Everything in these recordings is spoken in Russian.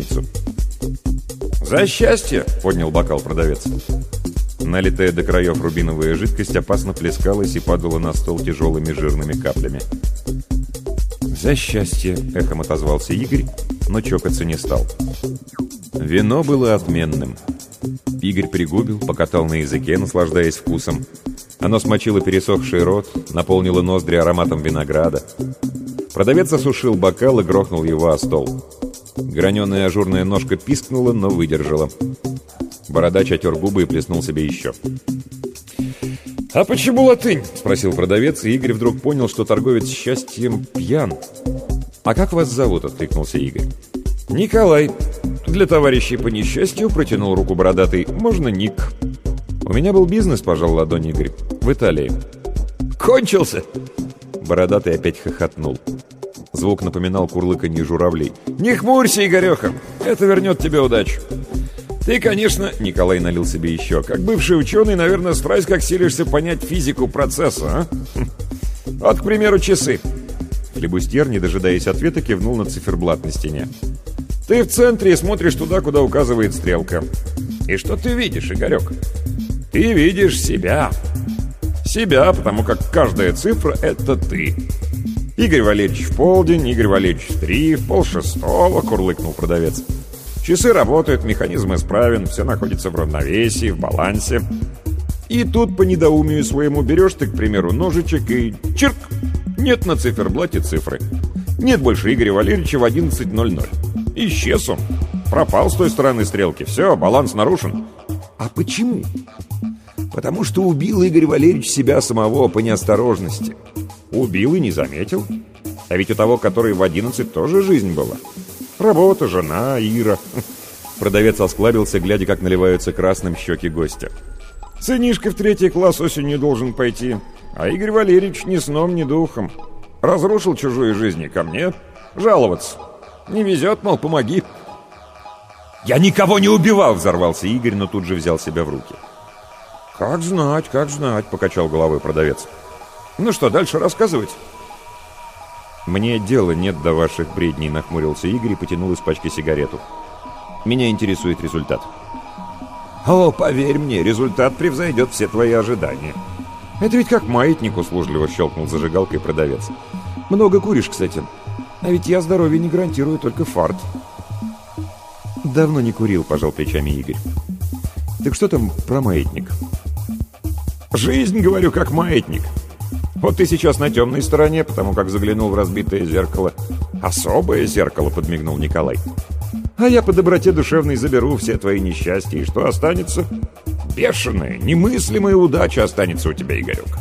виселицу. «За счастье!» — поднял бокал продавец. Налитая до краев рубиновая жидкость опасно плескалась и падала на стол тяжелыми жирными каплями. «За счастье!» — эхом отозвался Игорь, но чокаться не стал. Вино было отменным. Игорь пригубил, покатал на языке, наслаждаясь вкусом. Оно смочило пересохший рот, наполнило ноздри ароматом винограда. Продавец осушил бокал и грохнул его о стол. Граненая ажурная ножка пискнула, но выдержала. Бородач отер губы и плеснул себе еще. «А почему латынь?» — спросил продавец, и Игорь вдруг понял, что торговец счастьем пьян. «А как вас зовут?» — откликнулся Игорь. «Николай. Для товарищей по несчастью», — протянул руку бородатый. «Можно Ник?» «У меня был бизнес», — пожал ладонь Игорь. «В Италии». «Кончился?» Бородатый опять хохотнул. Звук напоминал курлыканье журавлей. «Не хмурься, Игореха! Это вернет тебе удачу!» «Ты, конечно...» — Николай налил себе еще. «Как бывший ученый, наверное, страсть как силишься понять физику процесса, а? Вот, к примеру, часы». Флебустьер, не дожидаясь ответа, кивнул на циферблат на стене. «Ты в центре и смотришь туда, куда указывает стрелка. И что ты видишь, Игорек? Ты видишь себя. Себя, потому как каждая цифра — это ты. Игорь Валерьевич в полдень, Игорь Валерьевич в 3, в 5:30, курлыкнул продавец. Часы работают, механизм исправен, все находится в равновесии, в балансе. И тут по недоумию своему берешь ты, к примеру, ножичек и чирк! Нет на циферблате цифры. Нет больше Игоря Валерьевича в 11:00. Исчез он. Пропал с той стороны стрелки. Все, баланс нарушен. А почему? Потому что убил Игорь Валерьевич себя самого по неосторожности. Убил и не заметил. А ведь у того, который в 11, тоже жизнь была. Работа, жена, Ира. Продавец осклабился, глядя, как наливаются красным щеки гостя. Сынишка в 3 класс осенью должен пойти. А Игорь Валерьевич ни сном, ни духом. Разрушил чужую жизнь, ко мне жаловаться. Не везет, мол, помоги. «Я никого не убивал!» — взорвался Игорь, но тут же взял себя в руки. «Как знать, — покачал головой продавец. Ну что, дальше рассказывать?» «Мне дела нет до ваших бредней», — нахмурился Игорь и потянул из пачки сигарету. «Меня интересует результат». «О, поверь мне, результат превзойдет все твои ожидания. Это ведь как маятник», — услужливо щелкнул зажигалкой продавец. «Много куришь, кстати. А ведь я здоровье не гарантирую, только фарт». «Давно не курил», — пожал плечами Игорь. «Так что там про маятник?» «Жизнь, говорю, как маятник. Вот ты сейчас на темной стороне, потому как заглянул в разбитое зеркало. Особое зеркало», — подмигнул Николай. «А я по доброте душевной заберу все твои несчастья, и что останется? Бешеная, немыслимая удача останется у тебя, Игорек».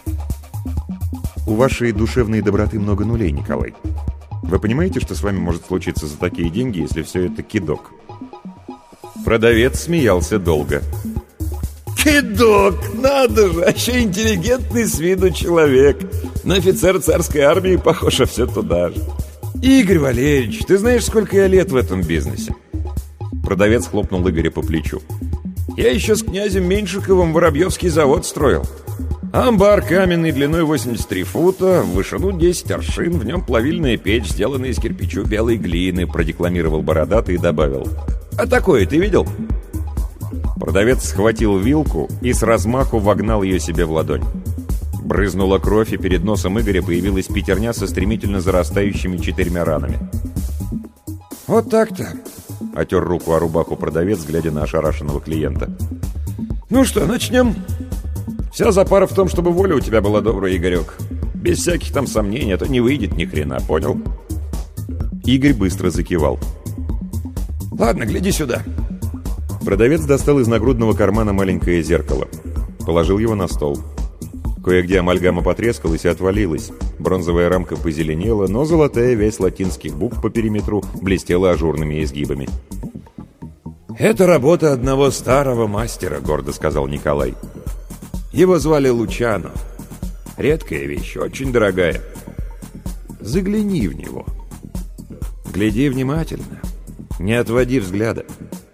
«У вашей душевной доброты много нулей, Николай. Вы понимаете, что с вами может случиться за такие деньги, если все это кидок?» Продавец смеялся долго. «Кидок! Надо же! А еще интеллигентный с виду человек. На офицера царской армии похож, а все туда же. Игорь Валерьевич, ты знаешь, сколько я лет в этом бизнесе?» Продавец хлопнул Игоря по плечу. «Я еще с князем Меньшиковым Воробьевский завод строил. Амбар каменный, длиной 83 фута, в вышину 10 аршин, в нем плавильная печь, сделанная из кирпичу белой глины», — продекламировал бородатый и добавил. «А такое ты видел?» Продавец схватил вилку и с размаху вогнал ее себе в ладонь. Брызнула кровь, и перед носом Игоря появилась пятерня со стремительно зарастающими 4 ранами. «Вот так-то», — отер руку о рубаху продавец, глядя на ошарашенного клиента. «Ну что, начнем? Вся запара в том, чтобы воля у тебя была добрая, Игорек. Без всяких там сомнений, а то не выйдет ни хрена, понял?» Игорь быстро закивал. «Ладно, гляди сюда». Продавец достал из нагрудного кармана маленькое зеркало. Положил его на стол. Кое-где амальгама потрескалась и отвалилась. Бронзовая рамка позеленела, но золотая вязь латинских букв по периметру блестела ажурными изгибами. «Это работа одного старого мастера», — гордо сказал Николай. «Его звали Лучано. Редкая вещь, очень дорогая. Загляни в него. Гляди внимательно. Не отводи взгляда».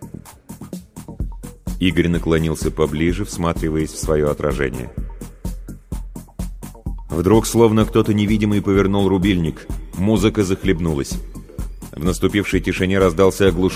Игорь наклонился поближе, всматриваясь в свое отражение. Вдруг, словно кто-то невидимый, повернул рубильник. Музыка захлебнулась. В наступившей тишине раздался оглушительный